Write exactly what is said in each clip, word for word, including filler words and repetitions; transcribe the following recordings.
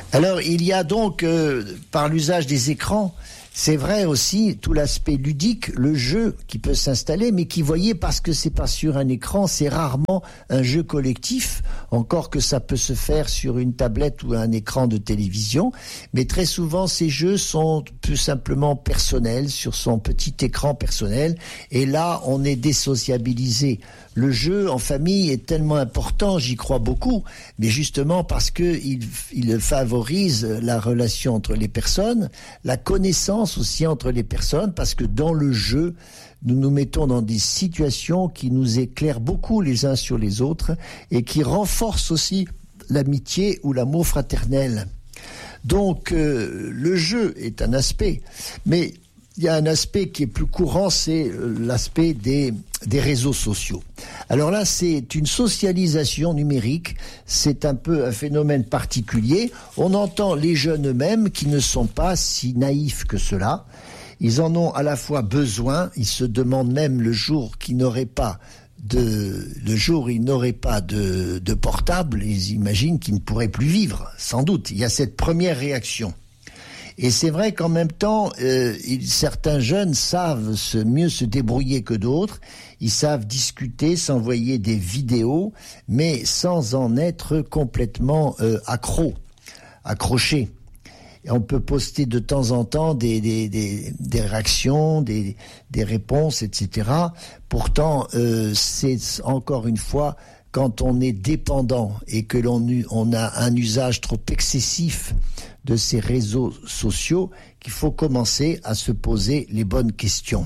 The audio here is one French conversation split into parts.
Alors, il y a donc, euh, par l'usage des écrans, c'est vrai aussi tout l'aspect ludique, le jeu qui peut s'installer, mais qui, voyez, parce que c'est pas sur un écran, c'est rarement un jeu collectif, encore que ça peut se faire sur une tablette ou un écran de télévision, mais très souvent ces jeux sont plus simplement personnels, sur son petit écran personnel, et là on est désociabilisé. Le jeu en famille est tellement important, j'y crois beaucoup, mais justement parce que il, il favorise la relation entre les personnes, la connaissance aussi entre les personnes, parce que dans le jeu, nous nous mettons dans des situations qui nous éclairent beaucoup les uns sur les autres et qui renforcent aussi l'amitié ou l'amour fraternel. Donc euh, le jeu est un aspect, mais il y a un aspect qui est plus courant, c'est l'aspect des, des réseaux sociaux. Alors là, c'est une socialisation numérique, c'est un peu un phénomène particulier. On entend les jeunes eux-mêmes qui ne sont pas si naïfs que cela. Ils en ont à la fois besoin, ils se demandent même le jour qu'ils n'auraient pas de, le jour où ils n'auraient pas de, de portable, ils imaginent qu'ils ne pourraient plus vivre, sans doute. Il y a cette première réaction. Et c'est vrai qu'en même temps, euh, ils, certains jeunes savent se, mieux se débrouiller que d'autres. Ils savent discuter, s'envoyer des vidéos, mais sans en être complètement euh, accro, accroché. Et on peut poster de temps en temps des, des, des, des réactions, des, des réponses, et cetera. Pourtant, euh, c'est encore une fois, quand on est dépendant et que l'on on a un usage trop excessif de ces réseaux sociaux, qu'il faut commencer à se poser les bonnes questions.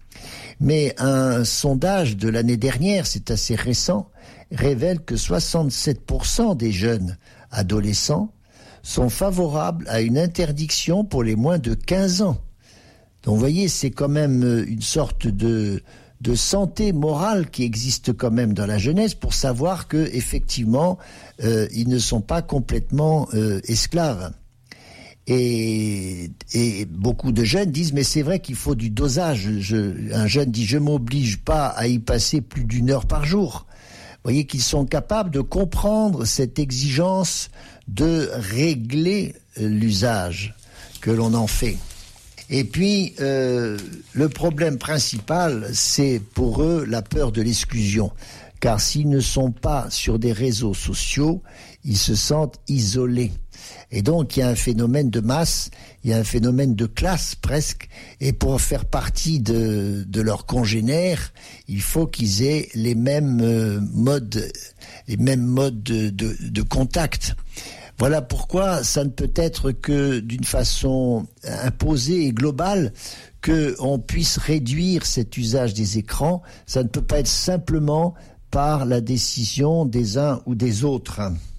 Mais un sondage de l'année dernière, c'est assez récent, révèle que soixante-sept pour cent des jeunes adolescents sont favorables à une interdiction pour les moins de quinze ans. Donc vous voyez, c'est quand même une sorte de, de santé morale qui existe quand même dans la jeunesse pour savoir que effectivement, euh, ils ne sont pas complètement euh, esclaves. Et, et beaucoup de jeunes disent, mais c'est vrai qu'il faut du dosage. Je, un jeune dit, je m'oblige pas à y passer plus d'une heure par jour. Vous voyez qu'ils sont capables de comprendre cette exigence de régler l'usage que l'on en fait. Et puis, euh, le problème principal, c'est pour eux la peur de l'exclusion. Car s'ils ne sont pas sur des réseaux sociaux, ils se sentent isolés. Et donc, il y a un phénomène de masse, il y a un phénomène de classe presque, et pour faire partie de, de leurs congénères, il faut qu'ils aient les mêmes euh, modes, les mêmes modes de, de, de contact. Voilà pourquoi ça ne peut être que d'une façon imposée et globale qu'on puisse réduire cet usage des écrans. Ça ne peut pas être simplement par la décision des uns ou des autres.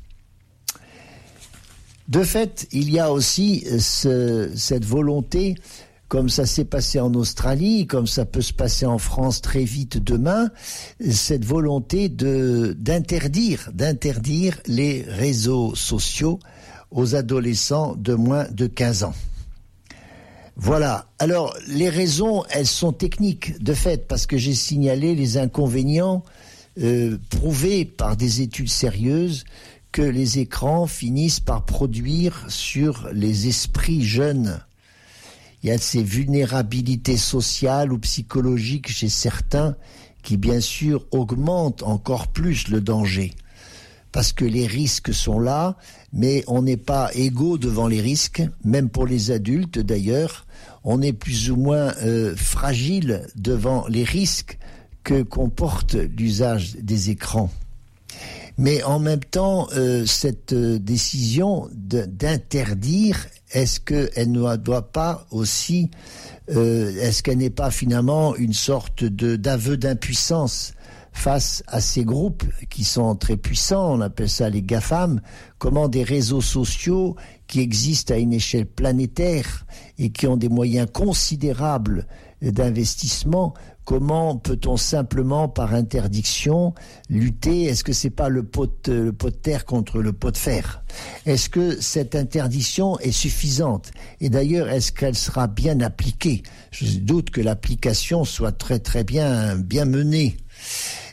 De fait, il y a aussi ce, cette volonté, comme ça s'est passé en Australie, comme ça peut se passer en France très vite demain, cette volonté de, d'interdire, d'interdire les réseaux sociaux aux adolescents de moins de quinze ans. Voilà. Alors, les raisons, elles sont techniques, de fait, parce que j'ai signalé les inconvénients euh, prouvés par des études sérieuses que les écrans finissent par produire sur les esprits jeunes. Il y a ces vulnérabilités sociales ou psychologiques chez certains qui, bien sûr, augmentent encore plus le danger. Parce que les risques sont là, mais on n'est pas égaux devant les risques, même pour les adultes d'ailleurs. On est plus ou moins euh, fragile devant les risques que comporte l'usage des écrans. Mais en même temps, euh, cette euh, décision de, d'interdire, est-ce qu'elle ne doit pas aussi, euh, est-ce qu'elle n'est pas finalement une sorte de, d'aveu d'impuissance face à ces groupes qui sont très puissants, on appelle ça les GAFAM, comment des réseaux sociaux qui existent à une échelle planétaire et qui ont des moyens considérables d'investissement, comment peut-on simplement par interdiction lutter? Est-ce que c'est pas le pot de, le pot de terre contre le pot de fer? Est-ce que cette interdiction est suffisante? Et d'ailleurs, est-ce qu'elle sera bien appliquée? Je doute que l'application soit très très bien bien menée.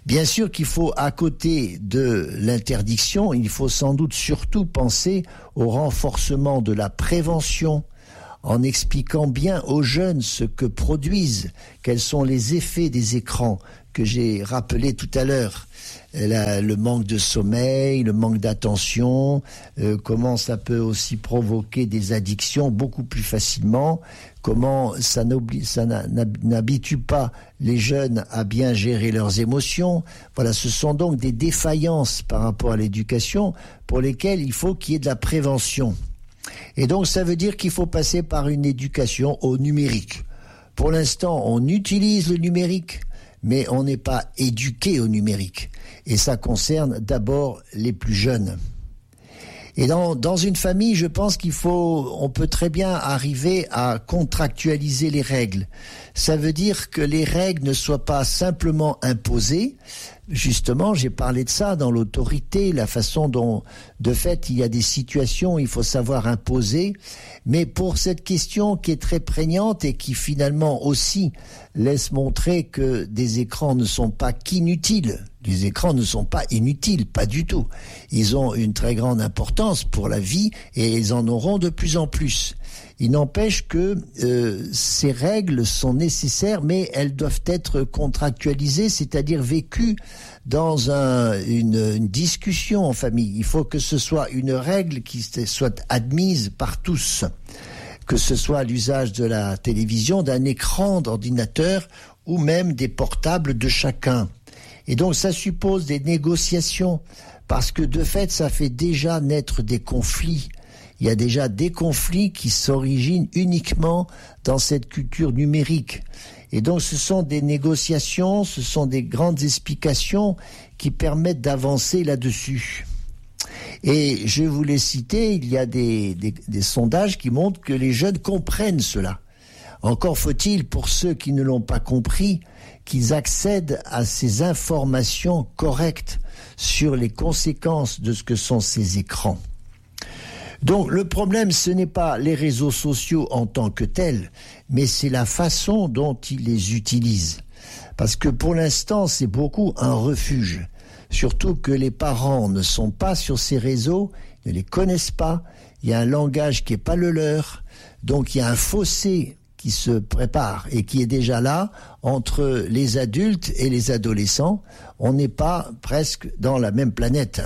Bien sûr qu'il faut, à côté de l'interdiction, il faut sans doute surtout penser au renforcement de la prévention, en expliquant bien aux jeunes ce que produisent, quels sont les effets des écrans que j'ai rappelés tout à l'heure. La, le manque de sommeil, le manque d'attention, euh, comment ça peut aussi provoquer des addictions beaucoup plus facilement, comment ça, ça n'habitue pas les jeunes à bien gérer leurs émotions. Voilà, ce sont donc des défaillances par rapport à l'éducation pour lesquelles il faut qu'il y ait de la prévention. Et donc ça veut dire qu'il faut passer par une éducation au numérique. Pour l'instant, on utilise le numérique, mais on n'est pas éduqué au numérique. Et ça concerne d'abord les plus jeunes. Et dans, dans une famille, je pense qu'il faut, on peut très bien arriver à contractualiser les règles. Ça veut dire que les règles ne soient pas simplement imposées. Justement, j'ai parlé de ça dans l'autorité, la façon dont, de fait, il y a des situations où il faut savoir imposer. Mais pour cette question qui est très prégnante et qui finalement aussi laisse montrer que des écrans ne sont pas qu'inutiles. Les écrans ne sont pas inutiles, pas du tout. Ils ont une très grande importance pour la vie et ils en auront de plus en plus. Il n'empêche que euh, ces règles sont nécessaires, mais elles doivent être contractualisées, c'est-à-dire vécues dans un, une, une discussion en famille. Il faut que ce soit une règle qui soit admise par tous, que ce soit l'usage de la télévision, d'un écran d'ordinateur ou même des portables de chacun. Et donc ça suppose des négociations, parce que de fait ça fait déjà naître des conflits. Il y a déjà des conflits qui s'originent uniquement dans cette culture numérique. Et donc ce sont des négociations, ce sont des grandes explications qui permettent d'avancer là-dessus. Et je voulais citer, il y a des, des, des sondages qui montrent que les jeunes comprennent cela. Encore faut-il, pour ceux qui ne l'ont pas compris, qu'ils accèdent à ces informations correctes sur les conséquences de ce que sont ces écrans. Donc le problème, ce n'est pas les réseaux sociaux en tant que tels, mais c'est la façon dont ils les utilisent. Parce que pour l'instant, c'est beaucoup un refuge. Surtout que les parents ne sont pas sur ces réseaux, ne les connaissent pas, il y a un langage qui n'est pas le leur, donc il y a un fossé qui se prépare et qui est déjà là entre les adultes et les adolescents. On n'est pas presque dans la même planète.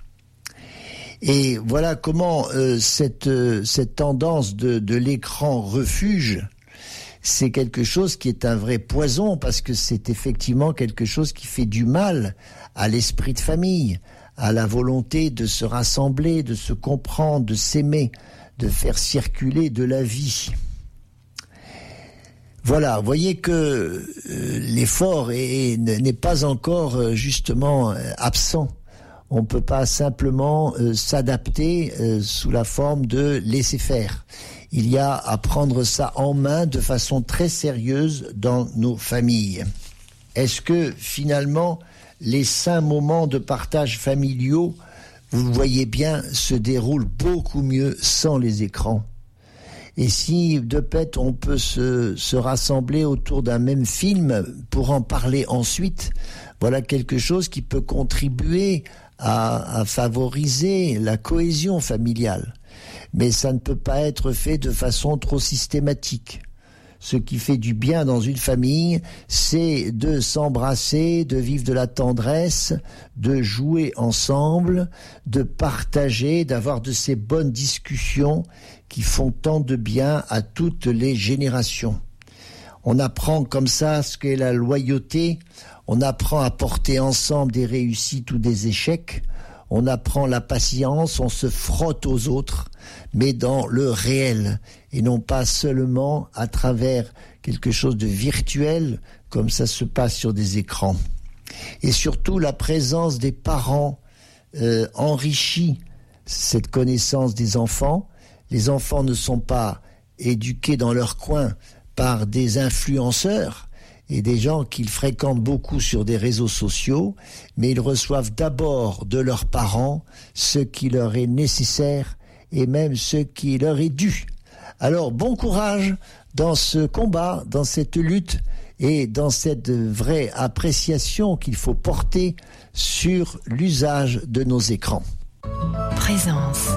Et voilà comment euh, cette, euh, cette tendance de, de l'écran refuge, c'est quelque chose qui est un vrai poison, parce que c'est effectivement quelque chose qui fait du mal à l'esprit de famille, à la volonté de se rassembler, de se comprendre, de s'aimer, de faire circuler de la vie. Voilà, vous voyez que euh, l'effort est, est, n'est pas encore euh, justement euh, absent. On ne peut pas simplement euh, s'adapter euh, sous la forme de laisser faire. Il y a à prendre ça en main de façon très sérieuse dans nos familles. Est-ce que finalement les saints moments de partage familiaux, vous le voyez bien, se déroulent beaucoup mieux sans les écrans? Et si de fait on peut se, se rassembler autour d'un même film pour en parler ensuite, voilà quelque chose qui peut contribuer à, à favoriser la cohésion familiale. Mais ça ne peut pas être fait de façon trop systématique. Ce qui fait du bien dans une famille, c'est de s'embrasser, de vivre de la tendresse, de jouer ensemble, de partager, d'avoir de ces bonnes discussions qui font tant de bien à toutes les générations. On apprend comme ça ce qu'est la loyauté, on apprend à porter ensemble des réussites ou des échecs, on apprend la patience, on se frotte aux autres, mais dans le réel, et non pas seulement à travers quelque chose de virtuel, comme ça se passe sur des écrans. Et surtout, la présence des parents euh, enrichit cette connaissance des enfants. Les enfants ne sont pas éduqués dans leur coin par des influenceurs et des gens qu'ils fréquentent beaucoup sur des réseaux sociaux, mais ils reçoivent d'abord de leurs parents ce qui leur est nécessaire et même ce qui leur est dû. Alors bon courage dans ce combat, dans cette lutte, et dans cette vraie appréciation qu'il faut porter sur l'usage de nos écrans. Présence.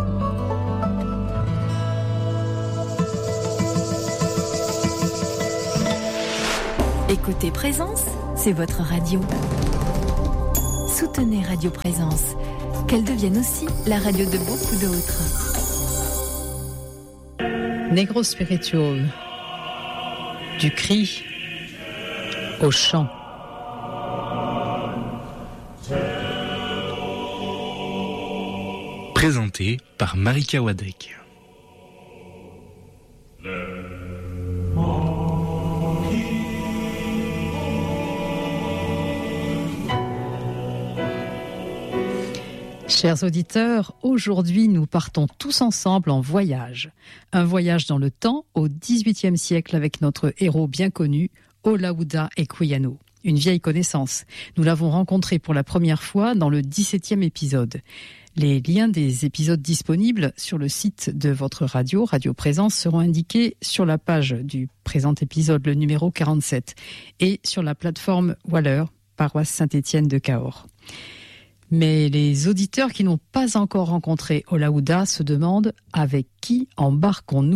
Écoutez Présence, c'est votre radio. Soutenez Radio Présence, qu'elle devienne aussi la radio de beaucoup d'autres. Negro Spiritual, du cri au chant. Présenté par Marika Wadek. Chers auditeurs, aujourd'hui nous partons tous ensemble en voyage. Un voyage dans le temps au dix-huitième siècle avec notre héros bien connu, Olaudah Equiano. Une vieille connaissance. Nous l'avons rencontré pour la première fois dans le dix-septième épisode. Les liens des épisodes disponibles sur le site de votre radio, Radio Présence, seront indiqués sur la page du présent épisode, le numéro quarante-sept, et sur la plateforme Waller, paroisse Saint-Étienne de Cahors. Mais les auditeurs qui n'ont pas encore rencontré Olaudah se demandent avec qui embarquons-nous ?